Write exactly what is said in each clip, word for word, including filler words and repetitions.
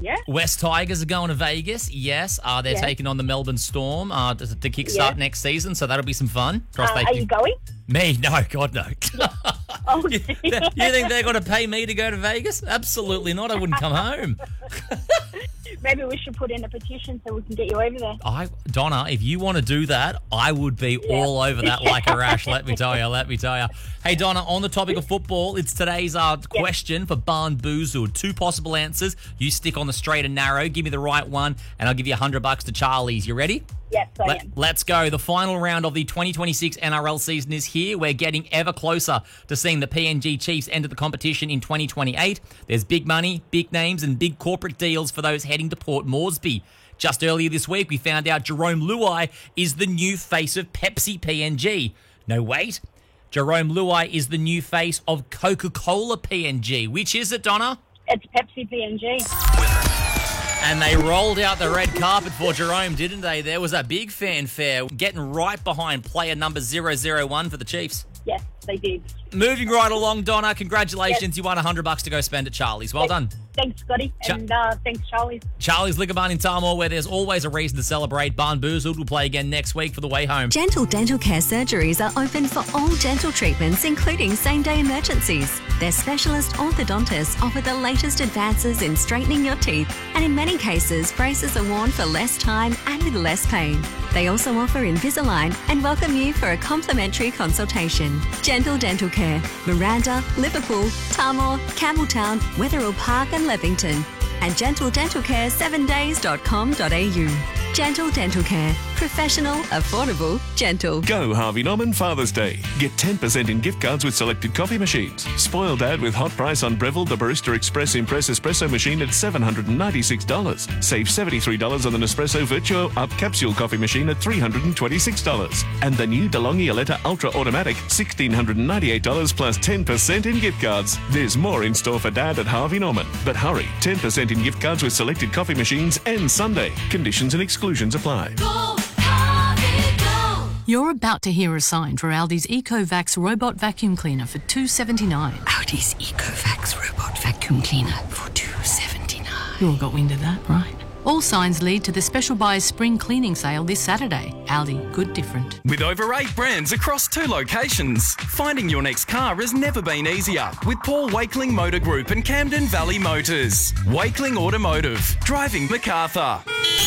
yeah. West Tigers are going to Vegas. Yes, uh, they're Yeah. taking on the Melbourne Storm uh, to, to kickstart Yeah. next season, so that'll be some fun. Uh, they are you going? Me? No, God, no. Oh, you, you think they're going to pay me to go to Vegas? Absolutely not. I wouldn't come home. maybe we should put in a petition so we can get you over there. I, Donna, if you want to do that, I would be yeah. all over that like a rash. Let me tell you. Let me tell you. Hey, Donna, on the topic of football, it's today's uh, yeah. question for Barnboozled. Two possible answers. You stick on the straight and narrow. Give me the right one, and I'll give you a hundred bucks to Charlie's. You ready? Yes, I Let, am. Let's go. The final round of the twenty twenty-six N R L season is here. We're getting ever closer to seeing the P N G Chiefs enter the competition in twenty twenty-eight. There's big money, big names, and big corporate deals for those heading to Port Moresby. Just earlier this week, we found out Jerome Luai is the new face of Pepsi P N G. No, wait. Jerome Luai is the new face of Coca-Cola P N G. Which is it, Donna? It's Pepsi P N G. And they rolled out the red carpet for Jerome, didn't they? There was a big fanfare getting right behind player number zero zero one for the Chiefs. Yes, they did. Moving right along, Donna, congratulations. Yes. You won a hundred bucks to go spend at Charlie's. Well thanks, done. Thanks, Scotty. Ch- and uh, thanks, Charlie's. Charlie's Liquor Barn in Tamor, where there's always a reason to celebrate. Barnboozled will play again next week for the way home. Gentle Dental Care surgeries are open for all dental treatments, including same-day emergencies. Their specialist orthodontists offer the latest advances in straightening your teeth, and in many cases, braces are worn for less time and with less pain. They also offer Invisalign and welcome you for a complimentary consultation. Gentle Dental Care, Miranda, Liverpool, Tamor, Campbelltown, Wetherill Park and Levington. And gentle dental care seven days dot com dot a u. Gentle Dental Care. Professional, affordable, gentle. Go Harvey Norman Father's Day. Get ten percent in gift cards with selected coffee machines. Spoil Dad with hot price on Breville the Barista Express Impress Espresso machine at seven hundred ninety-six dollars. Save seventy-three dollars on the Nespresso Virtuo Up Capsule coffee machine at three hundred twenty-six dollars. And the new DeLonghi Aletta Ultra Automatic, one thousand six hundred ninety-eight dollars plus ten percent in gift cards. There's more in store for Dad at Harvey Norman. But hurry, ten percent in gift cards with selected coffee machines and Sunday. Conditions and exclusions apply. Go, Harvey, go. You're about to hear a sign for Aldi's EcoVax Robot Vacuum Cleaner for two dollars and seventy-nine cents. Aldi's EcoVax Robot Vacuum Cleaner for two dollars and seventy-nine cents. You all got wind of that, right? All signs lead to the Special Buys Spring Cleaning Sale this Saturday. Aldi, good different. With over eight brands across two locations, finding your next car has never been easier with Paul Wakeling Motor Group and Camden Valley Motors. Wakeling Automotive, driving MacArthur.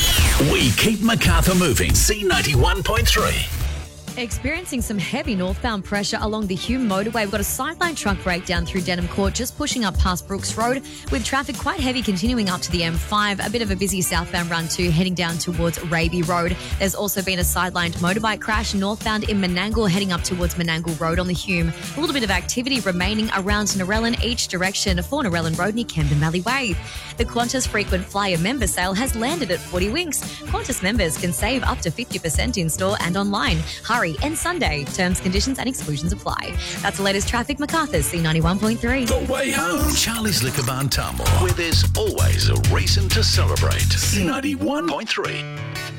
We keep MacArthur moving. C ninety-one point three. Experiencing some heavy northbound pressure along the Hume motorway. We've got a sideline truck breakdown through Denham Court, just pushing up past Brooks Road, with traffic quite heavy continuing up to the M five. A bit of a busy southbound run too, heading down towards Raby Road. There's also been a sidelined motorbike crash northbound in Menangle, heading up towards Menangle Road on the Hume. A little bit of activity remaining around Narellan each direction for Narellan Road near Camden Valley Way. The Qantas Frequent Flyer member sale has landed at forty Winks. Qantas members can save up to fifty percent in store and online. Hurry and Sunday. Terms, conditions and exclusions apply. That's the latest traffic. MacArthur's C ninety-one point three. The way home. Charlie's Liquor Barn Tamor, where there's always a reason to celebrate. C ninety-one point three.